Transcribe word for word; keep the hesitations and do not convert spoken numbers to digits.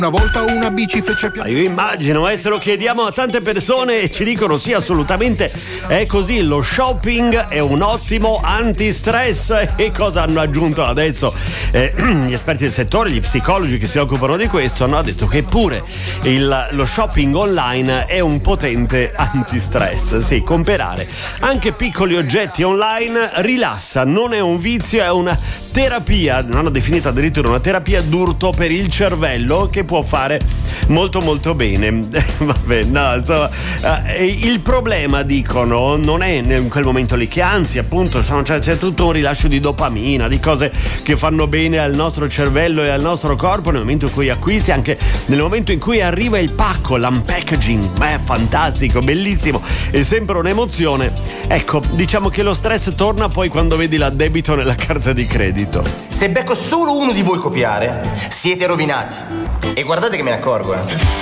Una volta una bici fece più. Io immagino, eh, se lo chiediamo a tante persone e ci dicono sì, assolutamente è così. Lo shopping è un ottimo antistress. E cosa hanno aggiunto adesso eh, gli esperti del settore, gli psicologi che si occupano di questo, hanno detto che pure il, lo shopping online è un potente antistress. Sì, comprare anche piccoli oggetti online rilassa, non è un vizio, è una terapia, hanno definito addirittura una terapia d'urto per il cervello che può fare molto molto bene. Vabbè, no, insomma, eh, il problema, dicono, non è in quel momento lì, che anzi appunto sono, cioè, c'è tutto un rilascio di dopamina, di cose che fanno bene al nostro cervello e al nostro corpo nel momento in cui acquisti, anche nel momento in cui arriva il pacco, l'unpackaging, beh, fantastico, bellissimo, è sempre un'emozione. Ecco, diciamo che lo stress torna poi quando vedi l'addebito nella carta di credito. Se becco solo uno di voi copiare, siete rovinati. E guardate che me ne accorgo, eh.